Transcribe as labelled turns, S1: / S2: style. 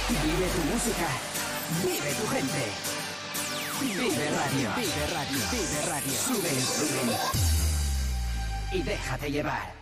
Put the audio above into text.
S1: Vive tu música. Vive tu gente. Vive radio. Vive radio. Vive radio. Sube el volumen. Y déjate llevar.